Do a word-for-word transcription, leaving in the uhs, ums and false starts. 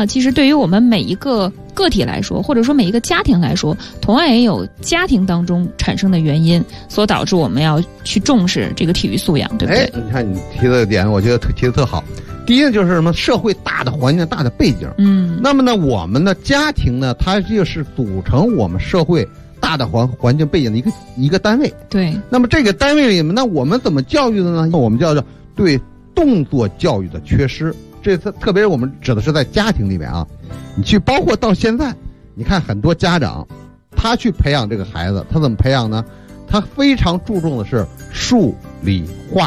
了，其实对于我们每一个个体来说，或者说每一个家庭来说，同样也有家庭当中产生的原因，所导致我们要去重视这个体育素养，对不对？ 哎，你看你提的点，我觉得提的特好。第一呢，就是什么社会大的环境、大的背景。 嗯。 那么呢，我们的家庭呢，它就是组成我们社会大的环环境背景的一个一个单位。 对。 那么这个单位里面，那我们怎么教育的呢？我们叫做对动作教育的缺失。这特特别是我们指的是在家庭里面啊，你去包括到现在，你看很多家长，他去培养这个孩子，他怎么培养呢？他非常注重的是数理化